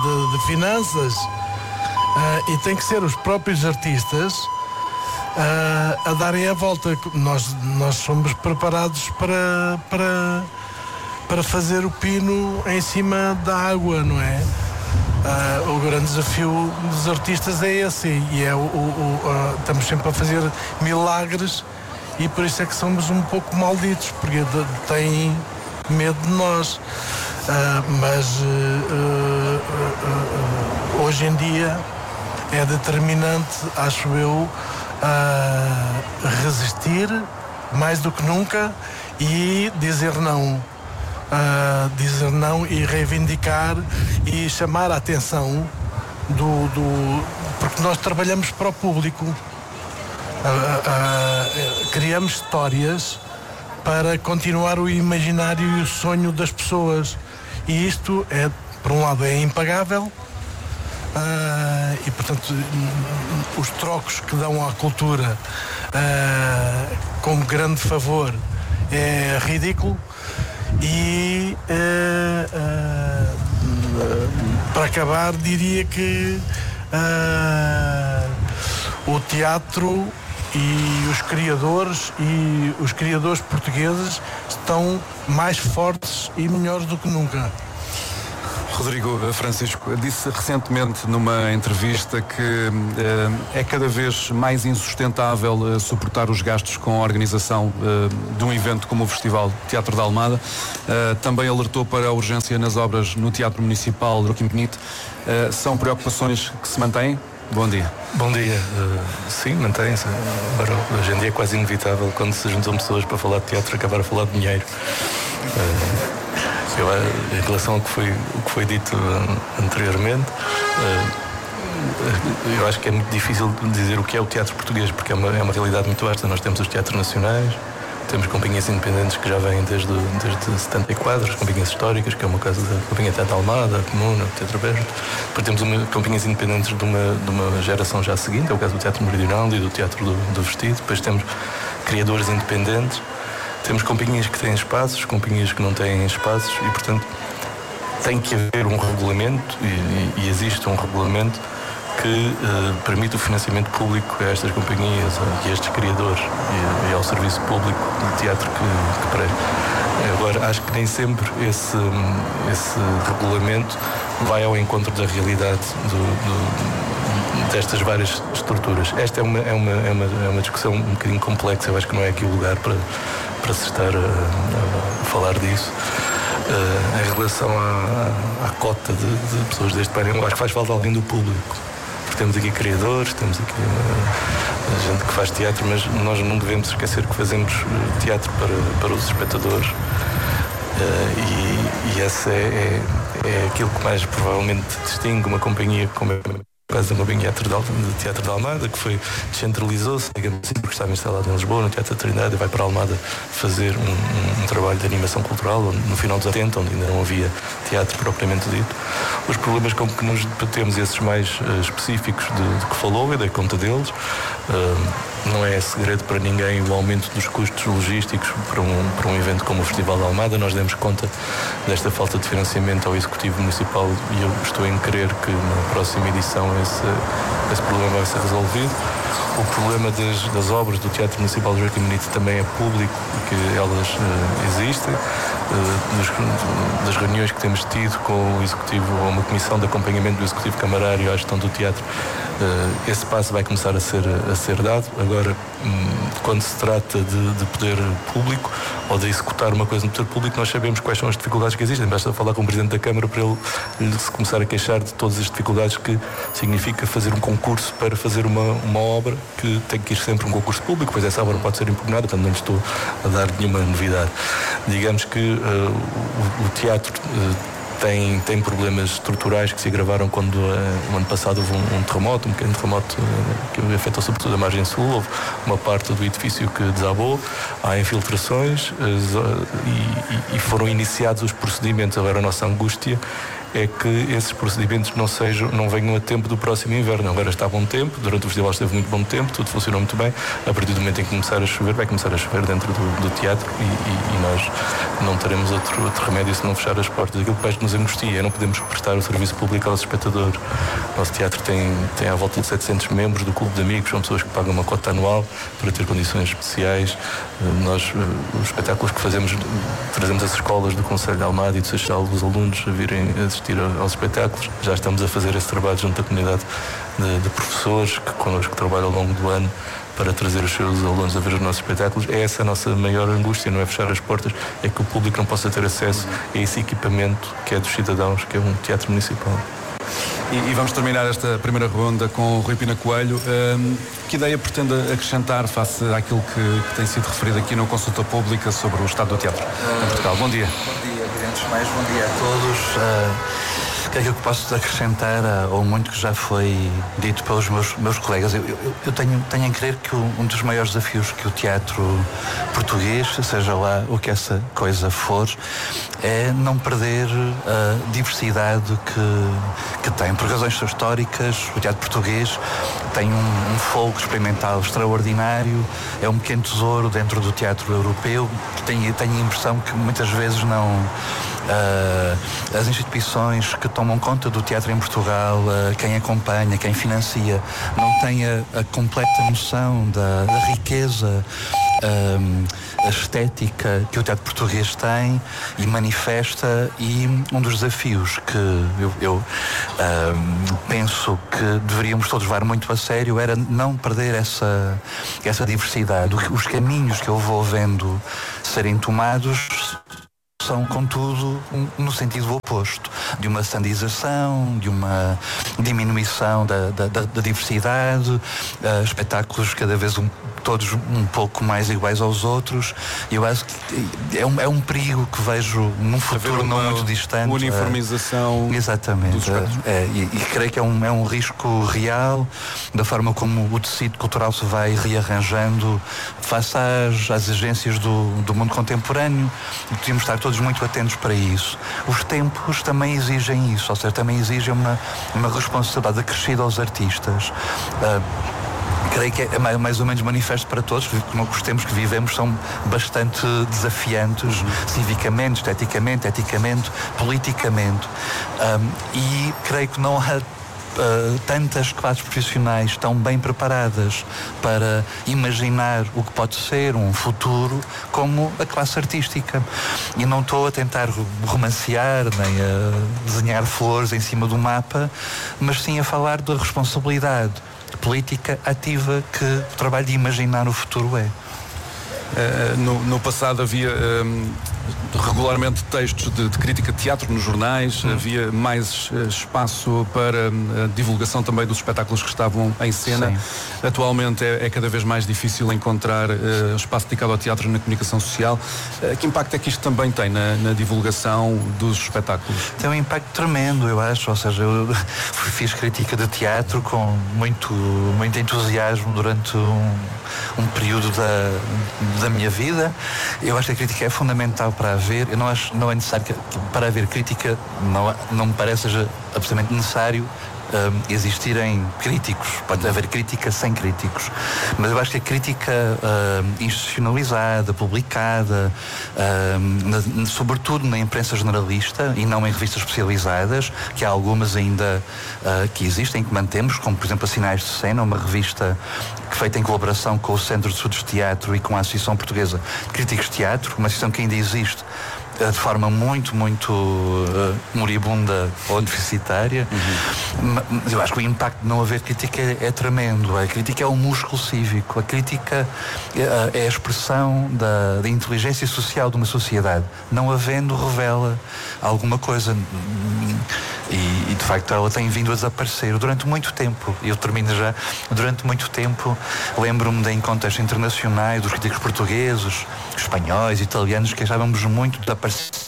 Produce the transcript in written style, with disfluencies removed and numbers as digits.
de finanças, e tem que ser os próprios artistas a darem a volta. Nós somos preparados para fazer o pino em cima da água, não é? O grande desafio dos artistas é esse, e estamos sempre a fazer milagres, e por isso é que somos um pouco malditos, porque têm medo de nós. Mas hoje em dia é determinante, acho eu, resistir mais do que nunca e dizer não. Dizer não e reivindicar e chamar a atenção porque nós trabalhamos para o público. Criamos histórias para continuar o imaginário e o sonho das pessoas, e isto por um lado é impagável, e portanto os trocos que dão à cultura como grande favor é ridículo. E para acabar, diria que o teatro e os criadores portugueses estão mais fortes e melhores do que nunca. Rodrigo Francisco disse recentemente numa entrevista que é cada vez mais insustentável suportar os gastos com a organização de um evento como o Festival Teatro da Almada. Também alertou para a urgência nas obras no Teatro Municipal Joaquim Peniche. São preocupações que se mantêm? Bom dia. Bom dia. Sim, mantém-se. Agora, hoje em dia é quase inevitável, quando se juntam pessoas para falar de teatro, acabar a falar de dinheiro. Em relação ao que foi dito anteriormente, eu acho que é muito difícil dizer o que é o teatro português, porque é uma realidade muito vasta. Nós temos os teatros nacionais, temos companhias independentes que já vêm desde 74, as companhias históricas, que é o caso da Companhia Teatro Almada, a Comuna, o Teatro Aberto. Depois temos companhias independentes de uma geração já seguinte, é o caso do Teatro Meridional e do Teatro do Vestido. Depois temos criadores independentes. Temos companhias que têm espaços, companhias que não têm espaços, e, portanto, tem que haver um regulamento, e existe um regulamento que permite o financiamento público a estas companhias e a estes criadores e ao serviço público de teatro que presta. Agora, acho que nem sempre esse regulamento vai ao encontro da realidade destas várias estruturas. Esta é uma discussão um bocadinho complexa. Eu acho que não é aqui o lugar para se estar a falar disso. Em relação à cota de pessoas deste painel, acho que faz falta alguém do público. Porque temos aqui criadores, temos aqui gente que faz teatro, mas nós não devemos esquecer que fazemos teatro para os espectadores. E esse é aquilo que mais provavelmente distingue uma companhia como o caso da Companhia de Teatro da Almada, que descentralizou-se, digamos assim, porque estava instalado em Lisboa, no Teatro da Trindade, e vai para a Almada fazer um trabalho de animação cultural, no final dos 80, onde ainda não havia teatro propriamente dito. Os problemas com que nos debatemos, esses mais específicos de que falou, e dei conta deles. Não é segredo para ninguém o aumento dos custos logísticos para um evento como o Festival da Almada. Nós demos conta desta falta de financiamento ao Executivo Municipal, e eu estou em crer que na próxima edição esse problema vai ser resolvido. O problema das obras do Teatro Municipal de Joaquim Peniche também é público, que elas existem. Das reuniões que temos tido com o Executivo, ou uma comissão de acompanhamento do Executivo Camarário à gestão do teatro, esse passo vai começar a ser dado. Agora, quando se trata de poder público, ou de executar uma coisa no poder público, nós sabemos quais são as dificuldades que existem. Basta falar com o Presidente da Câmara para ele se começar a queixar de todas as dificuldades que significa fazer um concurso para fazer uma obra que tem que ir sempre um concurso público, pois essa obra pode ser impugnada, portanto não lhe estou a dar nenhuma novidade. Digamos que o teatro tem problemas estruturais que se agravaram quando no ano passado houve um terremoto, um pequeno terremoto que afetou sobretudo a margem sul. Houve uma parte do edifício que desabou, há infiltrações e foram iniciados os procedimentos. Agora a nossa angústia é que esses procedimentos não venham a tempo do próximo inverno. Agora está bom tempo, durante o festival esteve muito bom tempo, tudo funcionou muito bem. A partir do momento em que começar a chover, vai começar a chover dentro do teatro e nós não teremos outro remédio se não fechar as portas. Aquilo que mais nos angustia é não podemos prestar o serviço público aos espectadores. O nosso teatro tem à volta de 700 membros do clube de amigos, são pessoas que pagam uma cota anual para ter condições especiais. Nós, os espetáculos que fazemos, trazemos as escolas do Conselho de Almada e do Seixal, os alunos a virem assistir aos espetáculos. Já estamos a fazer esse trabalho junto à comunidade de professores que connosco trabalham ao longo do ano para trazer os seus alunos a ver os nossos espetáculos. É essa a nossa maior angústia, não é fechar as portas, é que o público não possa ter acesso a esse equipamento que é dos cidadãos, que é um teatro municipal. E vamos terminar esta primeira ronda com o Rui Pina Coelho. Que ideia pretende acrescentar face àquilo que tem sido referido aqui na consulta pública sobre o estado do teatro em Portugal? Bom dia. Bom dia, antes de mais, bom dia a todos. Aquilo que posso acrescentar ou muito que já foi dito pelos meus colegas, eu tenho em crer que um dos maiores desafios que o teatro português, seja lá o que essa coisa for, é não perder a diversidade que tem. Por razões históricas, o teatro português tem um fogo experimental extraordinário, é um pequeno tesouro dentro do teatro europeu. Tenho a impressão que muitas vezes não... as instituições que tomam conta do teatro em Portugal, quem acompanha, quem financia, não têm a completa noção da riqueza a estética que o teatro português tem e manifesta, e um dos desafios que eu penso que deveríamos todos levar muito a sério era não perder essa diversidade. Os caminhos que eu vou vendo serem tomados são, contudo, no sentido oposto, de uma sandização, de uma diminuição da diversidade, espetáculos cada vez todos um pouco mais iguais aos outros. Eu acho que é um perigo que vejo num futuro não muito distante. Uniformização. Exatamente. E creio que é um risco real da forma como o tecido cultural se vai rearranjando face às exigências do mundo contemporâneo. Temos de estar todos muito atentos para isso. Os tempos também exigem isso, ou seja, também exigem uma responsabilidade acrescida aos artistas. Creio que é mais ou menos manifesto para todos, porque os tempos que vivemos são bastante desafiantes, civicamente, esteticamente, eticamente, politicamente. E creio que não há tantas classes profissionais tão bem preparadas para imaginar o que pode ser um futuro como a classe artística. E não estou a tentar romancear nem a desenhar flores em cima do mapa, mas sim a falar da responsabilidade política ativa que o trabalho de imaginar o futuro é. No passado havia regularmente textos de crítica de teatro nos jornais, havia mais espaço para a divulgação também dos espetáculos que estavam em cena. Sim. Atualmente é cada vez mais difícil encontrar espaço dedicado ao teatro na comunicação social. Que impacto é que isto também tem na divulgação dos espetáculos? Tem um impacto tremendo, eu acho. Ou seja, eu fiz crítica de teatro com muito entusiasmo durante um período da minha vida. Eu acho que a crítica é fundamental para haver. Eu não é necessário que para haver crítica não me parece seja absolutamente necessário existirem críticos. Pode haver crítica sem críticos, mas eu acho que a crítica institucionalizada, publicada, sobretudo na imprensa generalista e não em revistas especializadas, que há algumas ainda que existem, que mantemos, como por exemplo a Sinais de Cena, uma revista feita em colaboração com o Centro de Estudos de Teatro e com a Associação Portuguesa de Críticos de Teatro, uma associação que ainda existe de forma muito moribunda ou deficitária. Eu acho que o impacto de não haver crítica é tremendo. A crítica é um músculo cívico. A crítica é a expressão da inteligência social de uma sociedade. Não havendo, revela alguma coisa. E de facto ela tem vindo a desaparecer durante muito tempo. Eu termino já. Durante muito tempo lembro-me de em contexto internacional dos críticos portugueses, espanhóis, italianos, que achávamos muito da